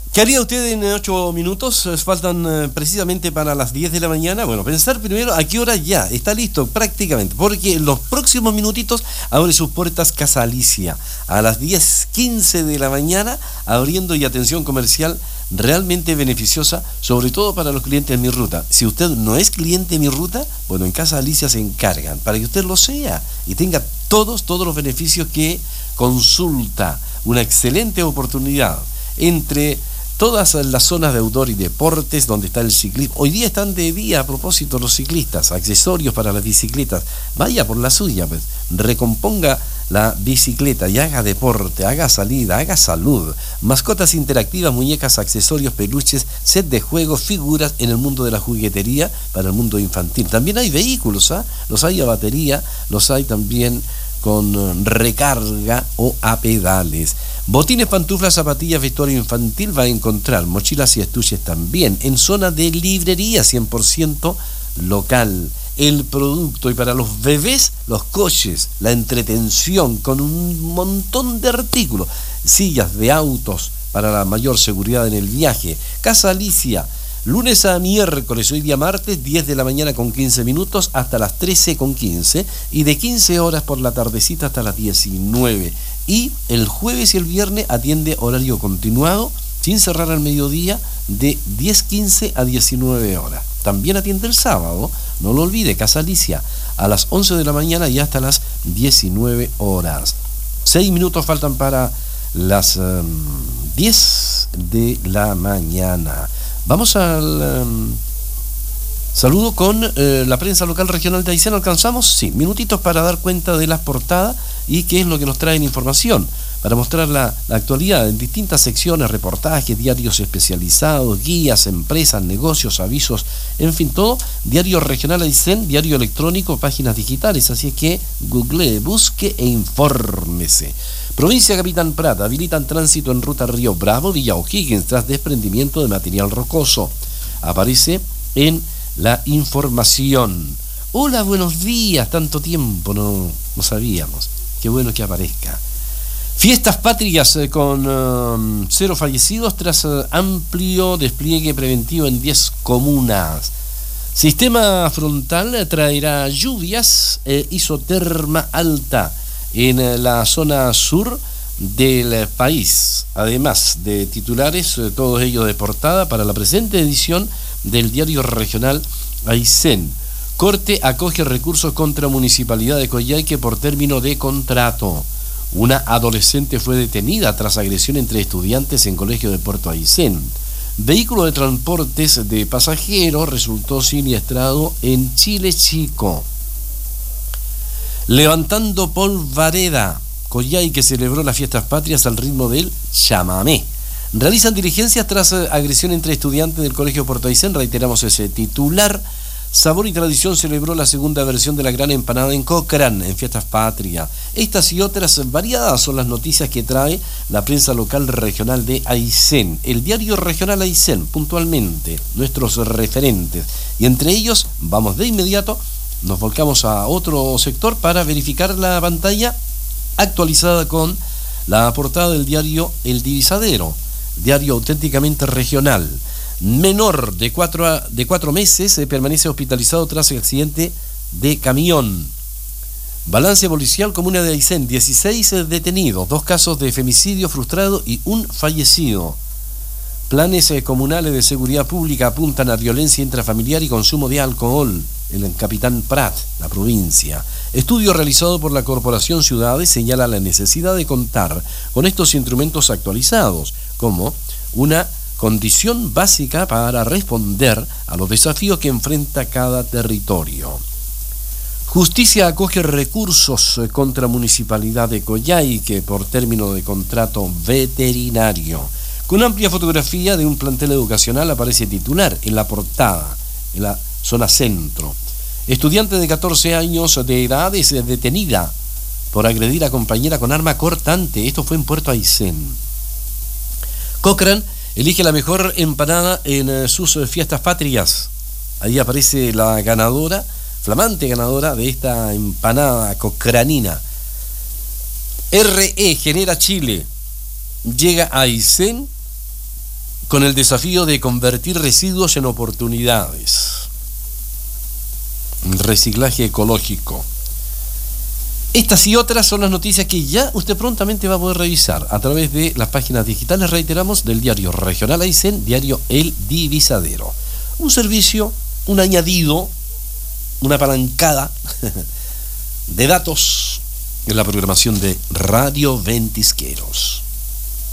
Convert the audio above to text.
¿Qué haría usted en 8 minutos? Faltan precisamente para las 10 de la mañana. Bueno, pensar primero a qué hora ya está listo prácticamente, porque en los próximos minutitos abre sus puertas Casa Alicia a las 10:15 de la mañana, abriendo y atención comercial realmente beneficiosa, sobre todo para los clientes de Mi Ruta. Si usted no es cliente de Mi Ruta, bueno, en Casa Alicia se encargan para que usted lo sea y tenga todos los beneficios que consulta. Una excelente oportunidad entre todas las zonas de outdoor y deportes donde está el ciclismo. Hoy día están de día a propósito los ciclistas, accesorios para las bicicletas. Vaya por la suya, pues. Recomponga la bicicleta y haga deporte, haga salida, haga salud. Mascotas interactivas, muñecas, accesorios, peluches, set de juegos, figuras en el mundo de la juguetería para el mundo infantil. También hay vehículos, los hay a batería, los hay también con recarga o a pedales. Botines, pantuflas, zapatillas, vestuario infantil va a encontrar, mochilas y estuches también, en zona de librería 100% local. El producto, y para los bebés, los coches, la entretención con un montón de artículos, sillas de autos para la mayor seguridad en el viaje. Casa Alicia, lunes a miércoles, hoy día martes, 10 de la mañana con 15 minutos hasta las 13 con 15 y de 15 horas por la tardecita hasta las 19. Y el jueves y el viernes atiende horario continuado, sin cerrar al mediodía, de 10:15 a 19 horas. También atiende el sábado, no lo olvide, Casa Alicia, a las 11 de la mañana y hasta las 19 horas. 6 minutos faltan para las 10 de la mañana. Vamos al saludo con la prensa local regional de Aysén. ¿Alcanzamos? Sí, minutitos para dar cuenta de las portadas y qué es lo que nos traen información, para mostrar la actualidad en distintas secciones, reportajes, diarios especializados, guías, empresas, negocios, avisos, en fin, todo. Diario regional Aysén, diario electrónico, páginas digitales, así es que googlee, busque e infórmese. Provincia Capitán Prat, habilitan tránsito en ruta Río Bravo, Villa O'Higgins, tras desprendimiento de material rocoso. Aparece en la información. Hola, buenos días, tanto tiempo no sabíamos. Qué bueno que aparezca. Fiestas patrias con 0 fallecidos tras amplio despliegue preventivo en 10 comunas. Sistema frontal traerá lluvias e isoterma alta en la zona sur del país. Además de titulares, todos ellos de portada para la presente edición del diario regional Aysén. Corte acoge recursos contra Municipalidad de Coyhaique por término de contrato. Una adolescente fue detenida tras agresión entre estudiantes en colegio de Puerto Aysén. Vehículo de transportes de pasajeros resultó siniestrado en Chile Chico. Levantando polvareda, Coyhaique celebró las fiestas patrias al ritmo del chamamé. Realizan diligencias tras agresión entre estudiantes del colegio Puerto Aysén. Reiteramos ese titular. Sabor y Tradición celebró la segunda versión de la gran empanada en Cochrane en fiestas patrias. Estas y otras variadas son las noticias que trae la prensa local regional de Aysén. El diario regional Aysén, puntualmente, nuestros referentes. Y entre ellos, vamos de inmediato, nos volcamos a otro sector para verificar la pantalla actualizada con la portada del diario El Divisadero, diario auténticamente regional. Menor de 4 meses permanece hospitalizado tras el accidente de camión. Balance policial, comuna de Aysén, 16 detenidos, 2 casos de femicidio frustrado y 1 fallecido. Planes comunales de seguridad pública apuntan a violencia intrafamiliar y consumo de alcohol en el Capitán Prat, la provincia. Estudio realizado por la Corporación Ciudades señala la necesidad de contar con estos instrumentos actualizados como una condición básica para responder a los desafíos que enfrenta cada territorio. Justicia acoge recursos contra Municipalidad de Coyhaique por término de contrato veterinario. Con amplia fotografía de un plantel educacional aparece titular en la portada, en la zona centro. Estudiante de 14 años de edad es detenida por agredir a compañera con arma cortante. Esto fue en Puerto Aysén. Cochrane elige la mejor empanada en sus fiestas patrias. Ahí aparece la ganadora, flamante ganadora de esta empanada cochranina. RE Genera Chile llega a Aysén con el desafío de convertir residuos en oportunidades. Reciclaje ecológico. Estas y otras son las noticias que ya usted prontamente va a poder revisar a través de las páginas digitales, reiteramos, del diario regional Aysén, diario El Divisadero. Un servicio, un añadido, una apalancada de datos en la programación de Radio Ventisqueros.